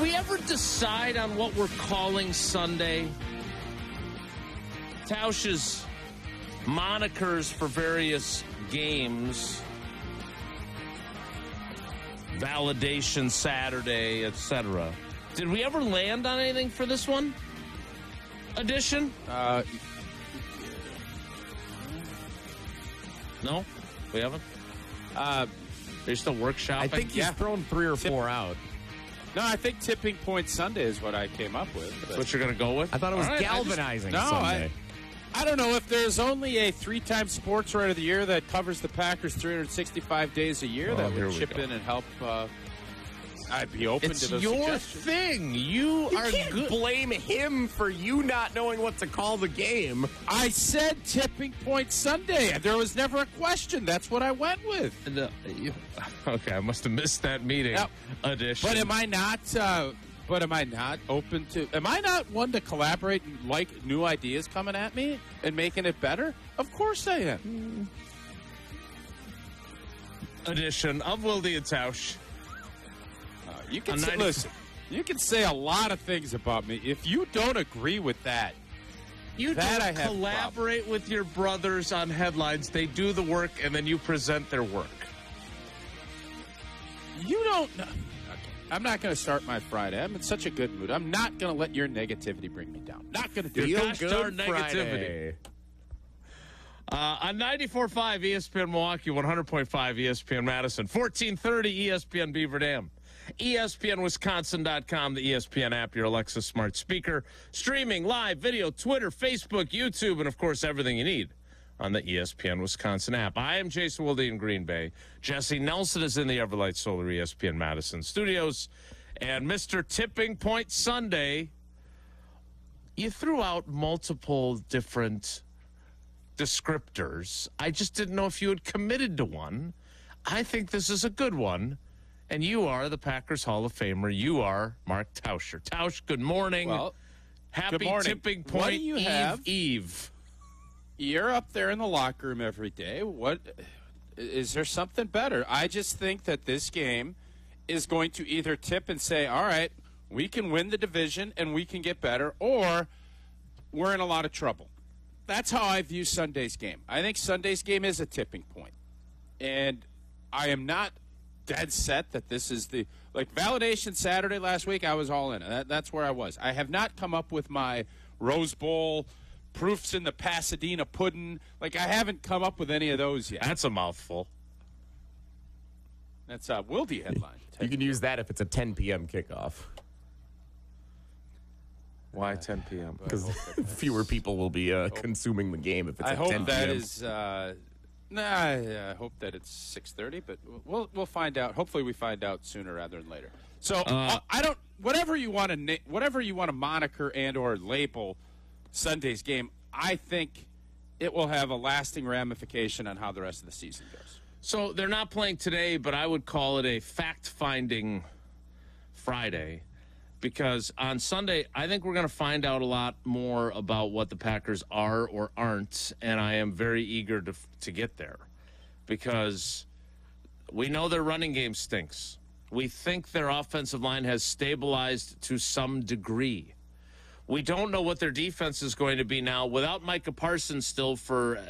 we ever decide on what we're calling Sunday? Tausch's monikers for various games, Validation Saturday, etc. Did we ever land on anything for this one? Edition? No, we haven't. Are you still workshopping? I think he's thrown 3 or 4 out. No, I think Tipping Point Sunday is what I came up with. That's what you're going to go with? I thought it was All right, galvanizing No, Sunday. I don't know if there's only a 3-time sports writer of the year that covers the Packers 365 days a year that here would we chip go. in and help. I'd be open It's to those your suggestions. thing. You are can't good. blame him for you not knowing what to call the game. I said Tipping Point Sunday. There was never a question. That's what I went with. Okay, I must have missed that meeting. Yep. Edition. But am I not? Am I not open to? Am I not one to collaborate and like new ideas coming at me and making it better? Of course I am. Edition of Wilde and Tausch. You can On say, 90 listen. You can say a lot of things about me. If you don't agree with that, You That I don't have collaborate with your brothers on headlines. They do the work, and then you present their work. you don't know. I'm not going to start my Friday. I'm in such a good mood. I'm not going to let your negativity bring me down. Not going to do Feel it. gosh darn negativity. On 94.5 ESPN Milwaukee, 100.5 ESPN Madison, 1430 ESPN Beaver Dam, ESPNWisconsin.com, the ESPN app, your Alexa smart speaker, streaming live video, Twitter, Facebook, YouTube, and, of course, everything you need on the ESPN Wisconsin app. I am Jason Wilde in Green Bay. Jesse Nelson is in the Everlight Solar ESPN Madison studios. And Mr. Tipping Point Sunday, you threw out multiple different descriptors. I just didn't know if you had committed to one. I think this is a good one. And you are the Packers Hall of Famer. You are Mark Tauscher. Tausch, good morning. Well, happy good morning. Tipping What Point do you have? Eve. You're up there in the locker room every day. What is there something better? I just think that this game is going to either tip and say, all right, we can win the division and we can get better, or we're in a lot of trouble. That's how I view Sunday's game. I think Sunday's game is a tipping point. And I am not dead set that this is the – like Validation Saturday last week, I was all in. That's where I was. I have not come up with my Rose Bowl – proofs in the Pasadena pudding. Like, I haven't come up with any of those yet. That's a mouthful. That's a Wilde headline. You can use that if it's a 10 p.m. kickoff. Why 10 p.m.? Because fewer people will be consuming the game if it's I at hope 10 that p.m. is. I hope that it's 6:30, but we'll find out. Hopefully, we find out sooner rather than later. So I don't. Whatever you want to moniker and or label Sunday's game, I think it will have a lasting ramification on how the rest of the season goes. So they're not playing today, but I would call it a fact-finding Friday, because on Sunday, I think we're going to find out a lot more about what the Packers are or aren't, and I am very eager to get there, because we know their running game stinks. We think their offensive line has stabilized to some degree. We don't know what their defense is going to be now without Micah Parsons still for